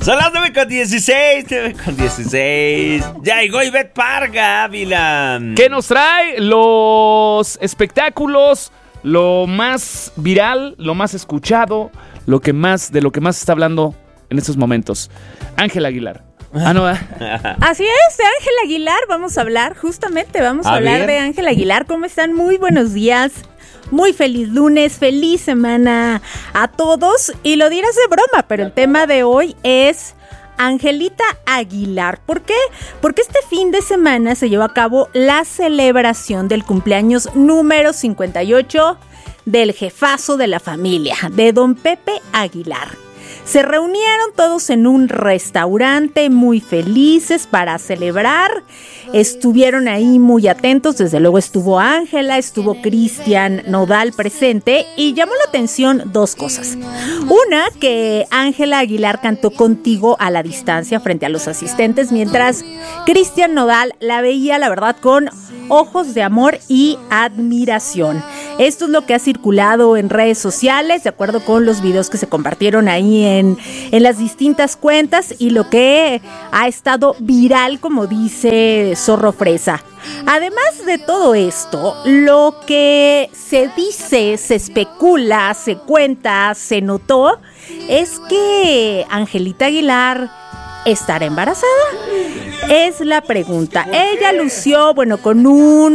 Son las 9:16, 9:16. Ya llegó Ivette Parga Ávila. ¿Qué nos trae? Los espectáculos, lo más viral, lo más escuchado, de lo que más se está hablando en estos momentos. Ángela Aguilar. No. Así es, de Ángela Aguilar vamos a hablar, justamente vamos a hablar de Ángela Aguilar. ¿Cómo están? Muy buenos días. Muy feliz lunes, feliz semana a todos. Y lo dirás de broma, pero el tema de hoy es Angelita Aguilar. ¿Por qué? Porque este fin de semana se llevó a cabo la celebración del cumpleaños número 58 del jefazo de la familia, de don Pepe Aguilar. Se reunieron todos en un restaurante muy felices para celebrar. Estuvieron ahí muy atentos, desde luego estuvo Ángela, estuvo Cristian Nodal presente y llamó la atención dos cosas. Una, que Ángela Aguilar cantó Contigo a la distancia frente a los asistentes, mientras Cristian Nodal la veía, la verdad, con ojos de amor y admiración. Esto es lo que ha circulado en redes sociales, de acuerdo con los videos que se compartieron ahí en las distintas cuentas y lo que ha estado viral, como dice Zorro Fresa. Además de todo esto, lo que se dice, se especula, se cuenta, se notó, es que Angelita Aguilar ¿estará embarazada? Es la pregunta. Ella lució, con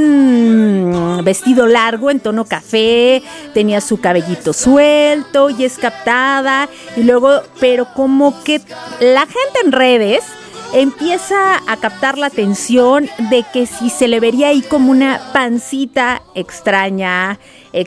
un vestido largo en tono café, tenía su cabellito suelto y es captada, y luego, pero como que la gente en redes empieza a captar la atención de que si se le vería ahí como una pancita extraña,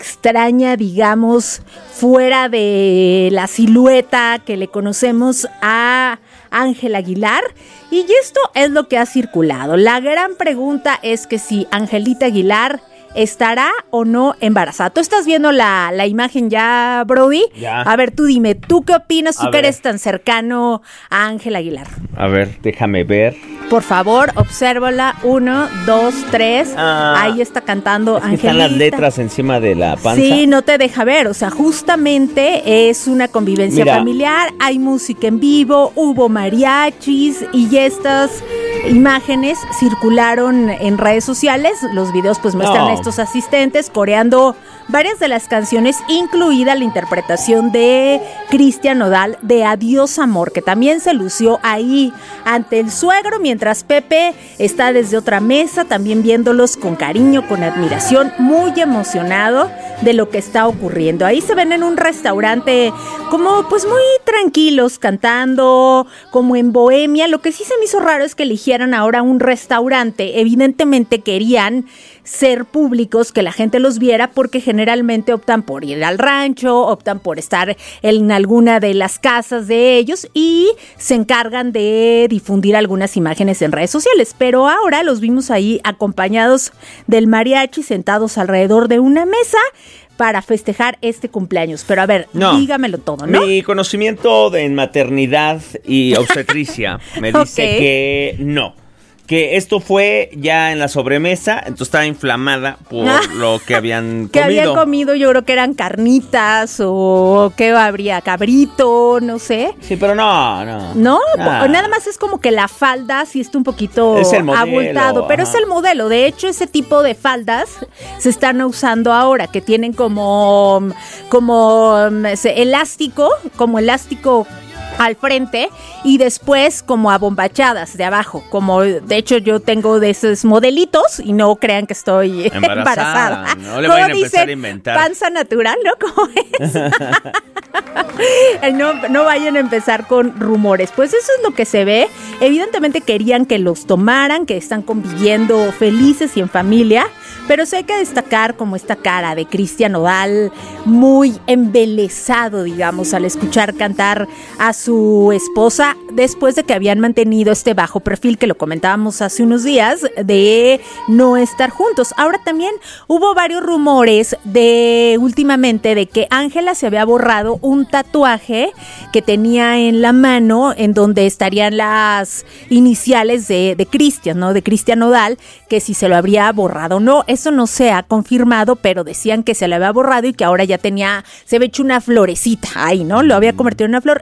digamos, fuera de la silueta que le conocemos a Ángela Aguilar, y esto es lo que ha circulado. La gran pregunta es que si Angelita Aguilar ¿estará o no embarazada? ¿Tú estás viendo la imagen ya, Brody? Ya. A ver, tú dime, ¿tú qué opinas? Tú que eres tan cercano a Ángela Aguilar. A ver, déjame ver. Por favor, obsérvala. 1, 2, 3. Ahí está cantando Angelita. Están las letras encima de la panza. Sí, no te deja ver. O sea, justamente es una convivencia familiar. Hay música en vivo, hubo mariachis y estas imágenes circularon en redes sociales. Los videos pues muestran a estos asistentes coreando varias de las canciones, incluida la interpretación de Cristian Nodal de Adiós Amor, que también se lució ahí ante el suegro, mientras Pepe está desde otra mesa también viéndolos con cariño, con admiración, muy emocionado de lo que está ocurriendo. Ahí se ven en un restaurante como pues muy tranquilos, cantando como en bohemia. Lo que sí se me hizo raro es que eligieran ahora un restaurante. Evidentemente querían ser públicos, que la gente los viera, porque generalmente optan por ir al rancho, optan por estar en alguna de las casas de ellos y se encargan de difundir algunas imágenes en redes sociales. Pero ahora los vimos ahí acompañados del mariachi, sentados alrededor de una mesa para festejar este cumpleaños. Pero a ver, dígamelo todo, ¿no? Mi conocimiento en maternidad y obstetricia me dice que no. Que esto fue ya en la sobremesa, entonces estaba inflamada por lo que habían comido. Que habían comido, yo creo que eran carnitas o que habría cabrito, no sé. Sí, pero no. ¿No? Nada más es como que la falda sí está un poquito abultado, pero es el modelo. De hecho, ese tipo de faldas se están usando ahora, que tienen como elástico al frente y después como abombachadas de abajo, como de hecho yo tengo de esos modelitos y no crean que estoy embarazada. No le vayan a empezar a inventar. Panza natural, ¿no? ¿Cómo es? No vayan a empezar con rumores. Pues eso es lo que se ve. Evidentemente querían que los tomaran, que están conviviendo felices y en familia, pero sí hay que destacar como esta cara de Cristian Nodal muy embelesado, digamos, al escuchar cantar a su esposa después de que habían mantenido este bajo perfil que lo comentábamos hace unos días de no estar juntos. Ahora también hubo varios rumores últimamente de que Ángela se había borrado un tatuaje que tenía en la mano en donde estarían las iniciales de Cristian, ¿no? De Cristian Nodal, que si se lo habría borrado o no. Eso no se ha confirmado, pero decían que se lo había borrado y que ahora ya se había hecho una florecita ahí, ¿no? Lo había convertido en una flor. Y luego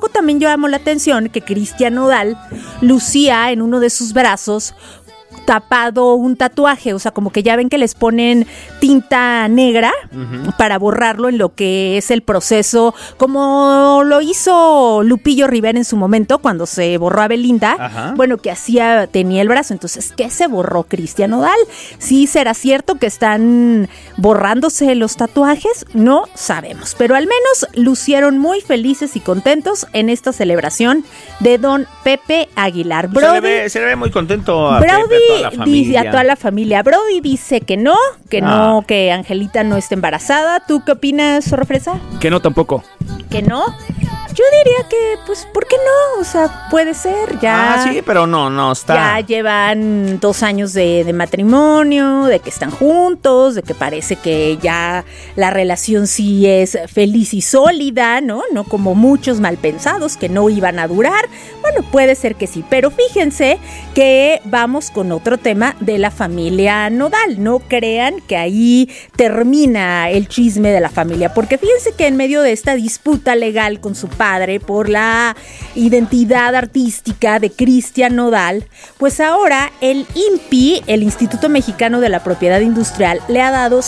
luego también llamó la atención que Cristian Nodal lucía en uno de sus brazos tapado un tatuaje, o sea, como que ya ven que les ponen tinta negra para borrarlo en lo que es el proceso, como lo hizo Lupillo Rivera en su momento cuando se borró a Belinda. Ajá. Bueno, que tenía el brazo. Entonces, ¿qué se borró Cristian Nodal? ¿Sí será cierto que están borrándose los tatuajes? No sabemos, pero al menos lucieron muy felices y contentos en esta celebración de don Pepe Aguilar. Brody, se le ve muy contento a Brody, Pepe, a toda la familia. Brody dice que no, que Angelita no está embarazada. ¿Tú qué opinas, Sorpresa? Que no tampoco. ¿Que no? Yo diría que, pues, ¿por qué no? O sea, puede ser, ya. Sí, pero no está. Ya llevan 2 años de matrimonio, de que están juntos, de que parece que ya la relación sí es feliz y sólida, ¿no? No como muchos malpensados que no iban a durar. Bueno, puede ser que sí, pero fíjense que vamos con otro tema de la familia Nodal. No crean que ahí termina el chisme de la familia, porque fíjense que en medio de esta disputa legal con su padre por la identidad artística de Cristian Nodal, pues ahora el INPI, el Instituto Mexicano de la Propiedad Industrial, le ha dado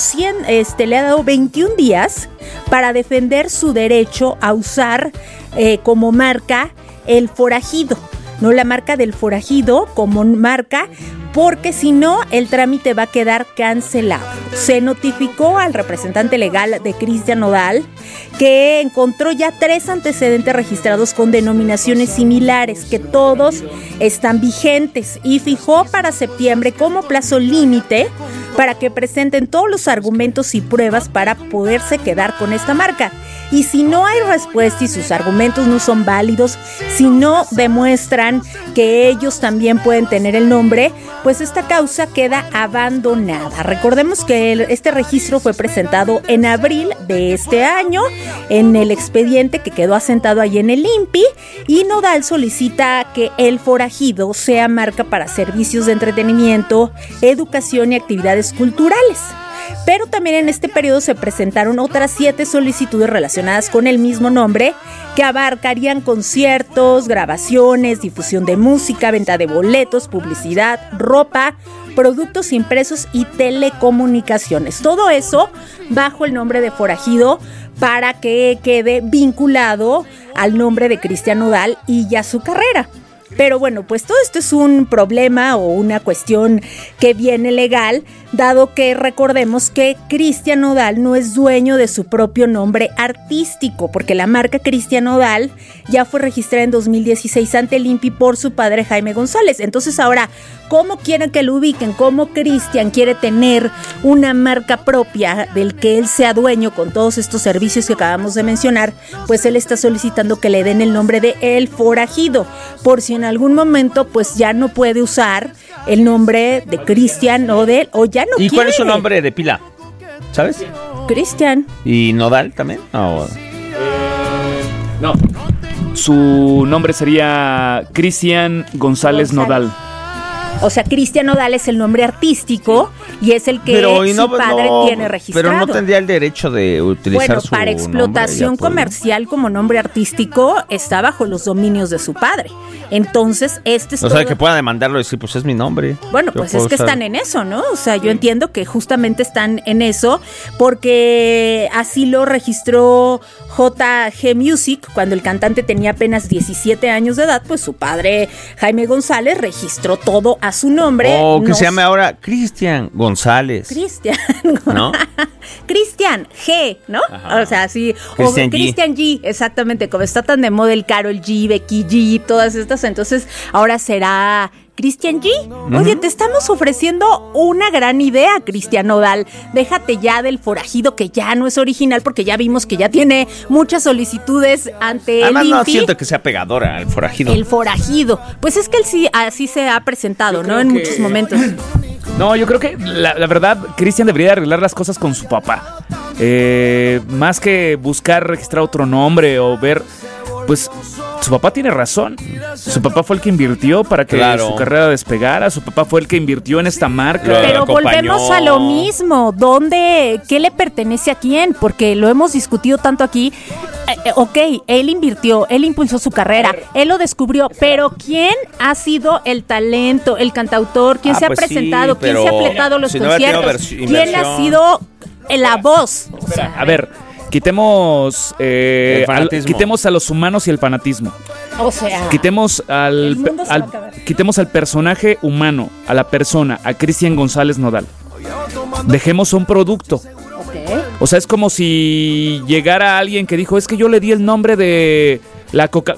21 días para defender su derecho a usar como marca el forajido, no la marca del forajido como marca, porque si no, el trámite va a quedar cancelado. Se notificó al representante legal de Cristian Nodal que encontró ya 3 antecedentes registrados con denominaciones similares, que todos están vigentes, y fijó para septiembre como plazo límite para que presenten todos los argumentos y pruebas para poderse quedar con esta marca. Y si no hay respuesta y sus argumentos no son válidos, si no demuestran que ellos también pueden tener el nombre, pues esta causa queda abandonada. Recordemos que este registro fue presentado en abril de este año en el expediente que quedó asentado ahí en el INPI, y Nodal solicita que el forajido sea marca para servicios de entretenimiento, educación y actividades culturales. Pero también en este periodo se presentaron otras 7 solicitudes relacionadas con el mismo nombre, que abarcarían conciertos, grabaciones, difusión de música, venta de boletos, publicidad, ropa, productos impresos y telecomunicaciones. Todo eso bajo el nombre de forajido, para que quede vinculado al nombre de Cristian Nodal y ya su carrera. Pero bueno, pues todo esto es un problema o una cuestión que viene legal, dado que recordemos que Cristian Nodal no es dueño de su propio nombre artístico, porque la marca Cristian Nodal ya fue registrada en 2016 ante el INPI por su padre Jaime González. Entonces ahora, ¿cómo quieren que lo ubiquen? ¿Cómo Cristian quiere tener una marca propia del que él sea dueño con todos estos servicios que acabamos de mencionar? Pues él está solicitando que le den el nombre de El Forajido, por si en algún momento pues ya no puede usar el nombre de Cristian Nodal o ya no quiere. ¿Y cuál es su nombre de pila? ¿Sabes? Cristian. ¿Y Nodal también? No. Su nombre sería Cristian González Nodal. O sea, Cristian Nodal es el nombre artístico y es el que su padre tiene registrado. Pero no tendría el derecho de utilizar su nombre. Para explotación comercial como nombre artístico está bajo los dominios de su padre. Entonces, O sea, que pueda demandarlo y decir, pues es mi nombre. Bueno, pues es que están en eso, ¿no? O sea, yo entiendo que justamente están en eso, porque así lo registró JG Music cuando el cantante tenía apenas 17 años de edad. Pues su padre, Jaime González, registró todo a su nombre. Que se llame ahora Cristian González. Cristian, ¿no? Cristian G, ¿no? Ajá. O sea, sí. Christian o Cristian G, exactamente. Como está tan de moda el Karol G, Becky G, todas estas. Entonces, ahora será Cristian G. Oye, te estamos ofreciendo una gran idea, Cristian Nodal. Déjate ya del forajido, que ya no es original, porque ya vimos que ya tiene muchas solicitudes ante Además, el INPI. No siento que sea pegadora el forajido. El forajido. Pues es que él sí, así se ha presentado, ¿no? En muchos momentos. No, yo creo que la verdad, Cristian debería arreglar las cosas con su papá. Más que buscar registrar otro nombre o ver... pues su papá tiene razón. Su papá fue el que invirtió para que su carrera despegara. Su papá fue el que invirtió en esta marca. Pero volvemos a lo mismo. ¿Qué le pertenece a quién? Porque lo hemos discutido tanto aquí. Ok, él invirtió, él impulsó su carrera, él lo descubrió, pero ¿quién ha sido el talento, el cantautor? ¿Quién se ha presentado? ¿Quién se ha apletado los conciertos? ¿Quién ha sido la voz? Espera, a ver, quitemos a los humanos y el fanatismo. O sea, quitemos al personaje humano, a la persona, a Cristian González Nodal. Dejemos un producto. O sea, es como si llegara alguien que dijo, es que yo le di el nombre de la Coca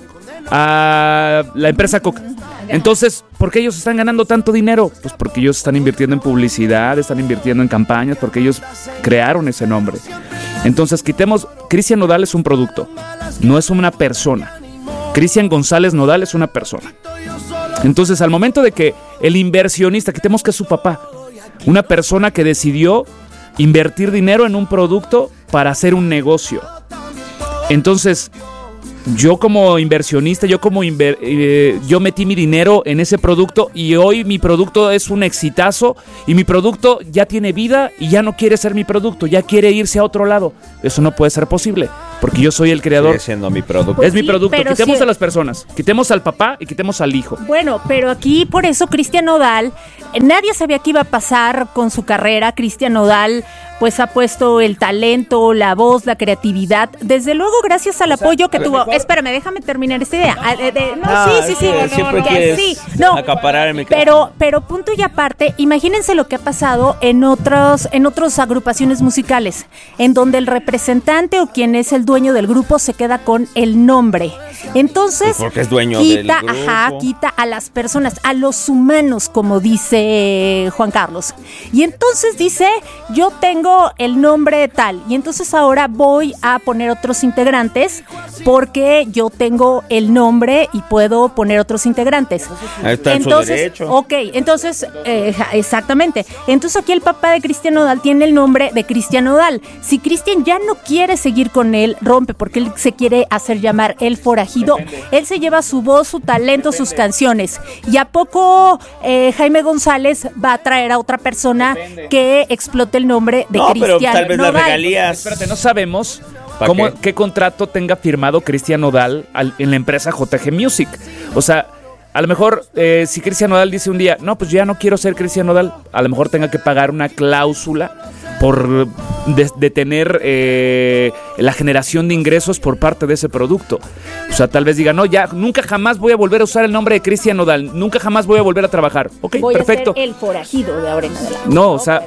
a la empresa Coca. Entonces, ¿por qué ellos están ganando tanto dinero? Pues porque ellos están invirtiendo en publicidad, están invirtiendo en campañas, porque ellos crearon ese nombre. Entonces, Cristian Nodal es un producto, no es una persona. Cristian González Nodal es una persona. Entonces, al momento de que el inversionista, quitemos que es su papá, una persona que decidió invertir dinero en un producto para hacer un negocio. Entonces, yo como inversionista, yo metí mi dinero en ese producto y hoy mi producto es un exitazo y mi producto ya tiene vida y ya no quiere ser mi producto, ya quiere irse a otro lado. Eso no puede ser posible, porque yo soy el creador. Sigue siendo mi producto. Pues es mi producto. Quitemos a las personas, quitemos al papá y quitemos al hijo. Bueno, pero aquí por eso Cristian Nodal, nadie sabía qué iba a pasar con su carrera. Cristian Nodal pues ha puesto el talento, la voz, la creatividad, desde luego gracias al apoyo que tuvo. Espérame, déjame terminar esta idea. Sí. Siempre quieres acaparar el micrófono. Pero punto y aparte, imagínense lo que ha pasado en otras agrupaciones musicales, en donde el representante o quien es el dueño del grupo se queda con el nombre. Entonces, porque es dueño del grupo. Quita a las personas, a los humanos, como dice Juan Carlos. Y entonces dice, yo tengo el nombre tal, y entonces ahora voy a poner otros integrantes porque yo tengo el nombre y puedo poner otros integrantes. Ahí está entonces, en su derecho. Ok, entonces, exactamente. Entonces aquí el papá de Cristian Nodal tiene el nombre de Cristian Nodal. Si Cristian ya no quiere seguir con él, rompe, porque él se quiere hacer llamar el forajido. Él se lleva su voz, su talento, sus canciones. Y a poco Jaime González va a traer a otra persona que explote el nombre de Cristian Nodal. Pero tal vez las regalías. Espérate, no sabemos qué contrato tenga firmado Cristian Nodal en la empresa JG Music. O sea, a lo mejor si Cristian Nodal dice un día, no, pues ya no quiero ser Cristian Nodal, a lo mejor tenga que pagar una cláusula por detener la generación de ingresos por parte de ese producto. O sea, tal vez diga, no, ya nunca jamás voy a volver a usar el nombre de Cristian Nodal, nunca jamás voy a volver a trabajar. Ok, voy perfecto. A ser el forajido de ahora en adelante. No, o sea,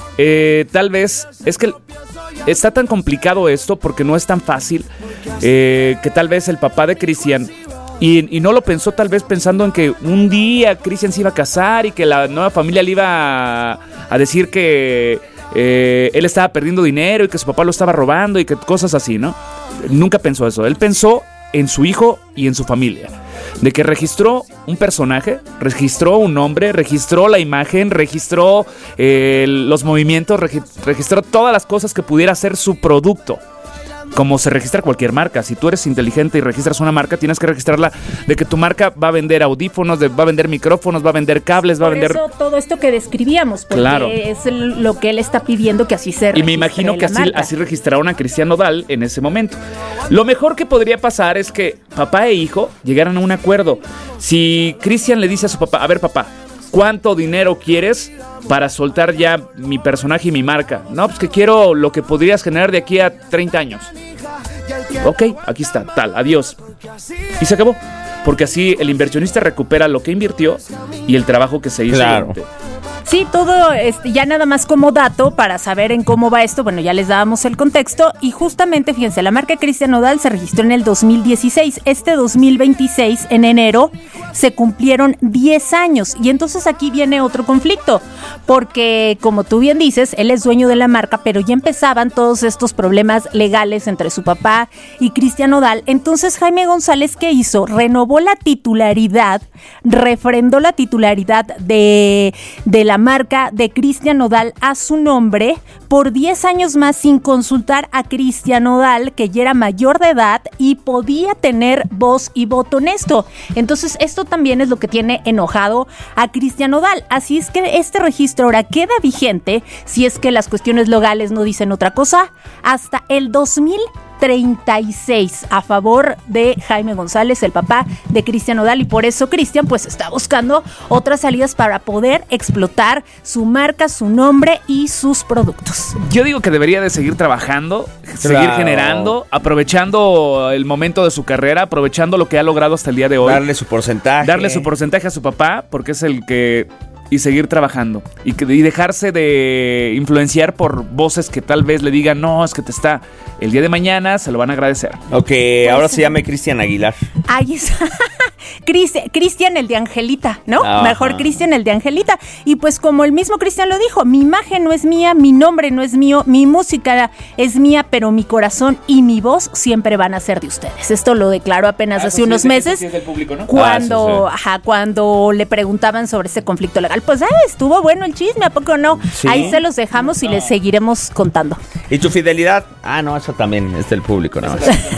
tal vez, es que está tan complicado esto porque no es tan fácil que tal vez el papá de Cristian, y no lo pensó tal vez pensando en que un día Cristian se iba a casar y que la nueva familia le iba a decir que él estaba perdiendo dinero y que su papá lo estaba robando y que cosas así, ¿no? Nunca pensó eso. Él pensó en su hijo y en su familia. De que registró un personaje, registró un nombre, registró la imagen, registró los movimientos, registró todas las cosas que pudiera hacer su producto. Como se registra cualquier marca. Si tú eres inteligente y registras una marca, tienes que registrarla de que tu marca va a vender audífonos, va a vender micrófonos, va a vender cables, va a vender... Por eso todo esto que describíamos, porque claro, es lo que él está pidiendo que así se registre. Y me imagino que así registraron a Cristian Nodal en ese momento. Lo mejor que podría pasar es que papá e hijo llegaran a un acuerdo. Si Cristian le dice a su papá, a ver papá, ¿cuánto dinero quieres para soltar ya mi personaje y mi marca? No, pues que quiero lo que podrías generar de aquí a 30 años. Ok, aquí está, tal, adiós. Y se acabó. Porque así el inversionista recupera lo que invirtió y el trabajo que se hizo. Claro. Sí, todo ya nada más como dato para saber en cómo va esto. Bueno, ya les dábamos el contexto y justamente, fíjense, la marca Cristian Nodal se registró en el 2016. Este 2026, en enero, se cumplieron 10 años. Y entonces aquí viene otro conflicto, porque como tú bien dices, él es dueño de la marca, pero ya empezaban todos estos problemas legales entre su papá y Cristian Nodal. Entonces Jaime González, ¿qué hizo? Renovó la titularidad, refrendó la titularidad de la la marca de Cristian Nodal a su nombre por 10 años más sin consultar a Cristian Nodal, que ya era mayor de edad y podía tener voz y voto en esto. Entonces, esto también es lo que tiene enojado a Cristian Nodal. Así es que este registro ahora queda vigente, si es que las cuestiones legales no dicen otra cosa, hasta el 2036 a favor de Jaime González, el papá de Cristian Nodal, y por eso Cristian pues está buscando otras salidas para poder explotar su marca, su nombre y sus productos. Yo digo que debería de seguir trabajando, seguir generando, aprovechando el momento de su carrera, aprovechando lo que ha logrado hasta el día de hoy. Darle su porcentaje a su papá, porque es el que... Y seguir trabajando. Y dejarse de influenciar por voces que tal vez le digan, no, es que te está... El día de mañana se lo van a agradecer. Ok, ahora se llame Cristian Aguilar. Ahí está. Cristian el de Angelita, ¿no? Ajá. Mejor Cristian el de Angelita. Y pues como el mismo Cristian lo dijo, mi imagen no es mía, mi nombre no es mío, mi música es mía, pero mi corazón y mi voz siempre van a ser de ustedes. Esto lo declaró apenas hace unos meses. Sí es del público, ¿no? Cuando le preguntaban sobre ese conflicto legal. Pues estuvo bueno el chisme, ¿a poco no? Sí. Ahí se los dejamos y les seguiremos contando. ¿Y tu fidelidad? No, eso también es del público, ¿no?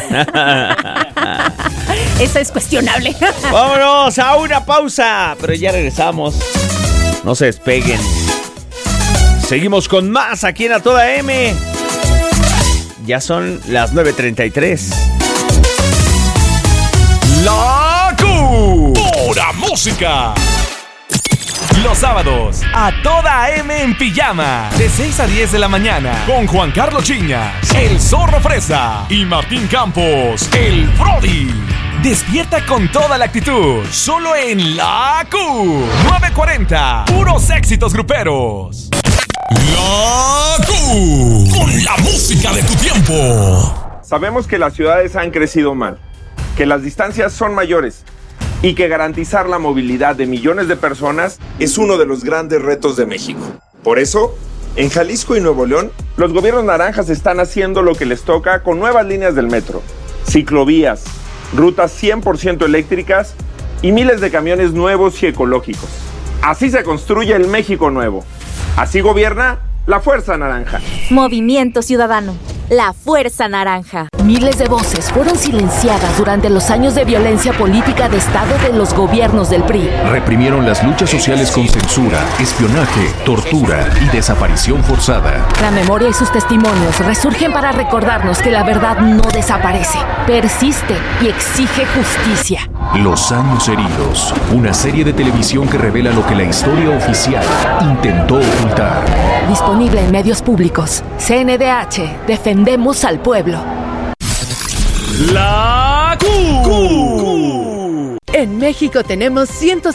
Eso es cuestionable. Vámonos a una pausa, pero ya regresamos. No se despeguen. Seguimos con más aquí en A Toda M. Ya son las 9:33. La Q. Pura música. Los sábados, A Toda M en pijama, de 6 a 10 de la mañana, con Juan Carlos Chiñas, el Zorro Fresa y Martín Campos, el Brody. Despierta con toda la actitud, solo en La Q. 940, puros éxitos gruperos. La Q, con la música de tu tiempo. Sabemos que las ciudades han crecido mal, que las distancias son mayores y que garantizar la movilidad de millones de personas es uno de los grandes retos de México. Por eso, en Jalisco y Nuevo León, los gobiernos naranjas están haciendo lo que les toca con nuevas líneas del metro, ciclovías, rutas 100% eléctricas y miles de camiones nuevos y ecológicos. Así se construye el México nuevo. Así gobierna la Fuerza Naranja. Movimiento Ciudadano, la Fuerza Naranja. Miles de voces fueron silenciadas durante los años de violencia política de Estado de los gobiernos del PRI. Reprimieron las luchas sociales con censura, espionaje, tortura y desaparición forzada. La memoria y sus testimonios resurgen para recordarnos que la verdad no desaparece, persiste y exige justicia. Los años heridos, una serie de televisión que revela lo que la historia oficial intentó ocultar. Disponible en medios públicos. CNDH, defendemos al pueblo. La Q. En México tenemos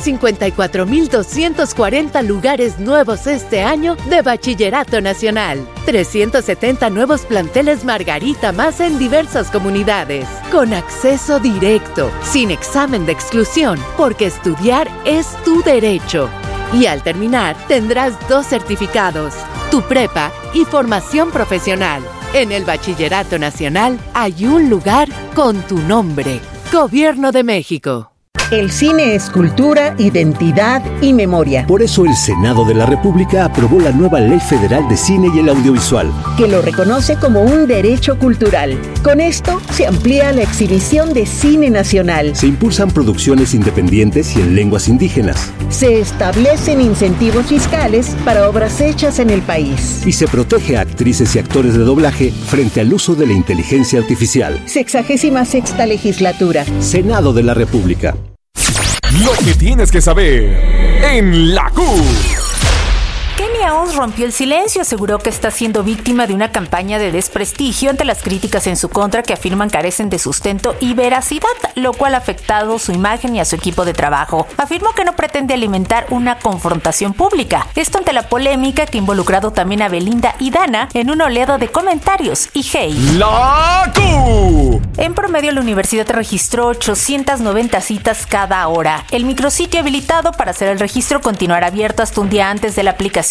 154,240 lugares nuevos este año de Bachillerato Nacional. 370 nuevos planteles Margarita más en diversas comunidades. Con acceso directo, sin examen de exclusión, porque estudiar es tu derecho. Y al terminar, tendrás 2 certificados, tu prepa y formación profesional. En el Bachillerato Nacional hay un lugar con tu nombre. Gobierno de México. El cine es cultura, identidad y memoria. Por eso el Senado de la República aprobó la nueva Ley Federal de Cine y el Audiovisual, que lo reconoce como un derecho cultural. Con esto se amplía la exhibición de cine nacional. Se impulsan producciones independientes y en lenguas indígenas. Se establecen incentivos fiscales para obras hechas en el país. Y se protege a actrices y actores de doblaje frente al uso de la inteligencia artificial. 66ª legislatura. Senado de la República. Lo que tienes que saber en La Q. Kenia Oz rompió el silencio, aseguró que está siendo víctima de una campaña de desprestigio ante las críticas en su contra que afirman carecen de sustento y veracidad, lo cual ha afectado su imagen y a su equipo de trabajo. Afirmó que no pretende alimentar una confrontación pública. Esto ante la polémica que ha involucrado también a Belinda y Dana en un oleado de comentarios y hate. La Q. En promedio, la universidad registró 890 citas cada hora. El micrositio habilitado para hacer el registro continuará abierto hasta un día antes de la aplicación en cada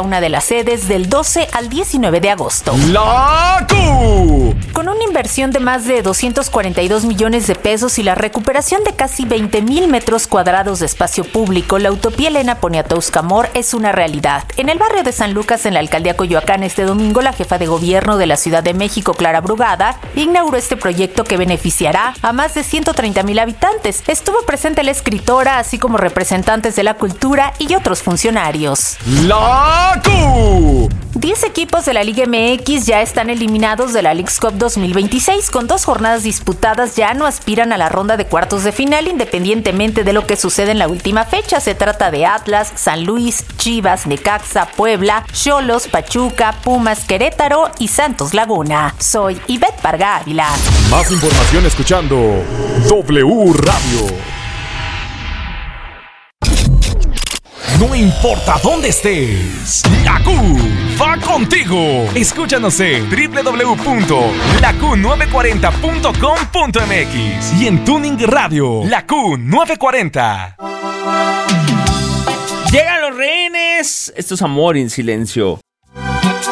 una de las sedes del 12 al 19 de agosto. La Q. Con una inversión de más de 242 millones de pesos y la recuperación de casi 20,000 metros cuadrados de espacio público, la Utopía Elena Poniatowska Amor es una realidad. En el barrio de San Lucas, en la alcaldía Coyoacán, este domingo, la jefa de gobierno de la Ciudad de México, Clara Brugada, inauguró este proyecto que beneficiará a más de 130,000 habitantes. Estuvo presente la escritora, así como representantes de la cultura y otros funcionarios. La Q. 10 equipos de la Liga MX ya están eliminados de la Leagues Cup 2026. Con 2 jornadas disputadas ya no aspiran a la ronda de cuartos de final, independientemente de lo que sucede en la última fecha. Se trata de Atlas, San Luis, Chivas, Necaxa, Puebla, Xolos, Pachuca, Pumas, Querétaro y Santos Laguna. Soy Ivette Parga Ávila. Más información escuchando W Radio. No importa dónde estés, la Q va contigo. Escúchanos en www.laq940.com.mx y en Tuning Radio, la Q940. Llegan los rehenes. Esto es Amor en Silencio.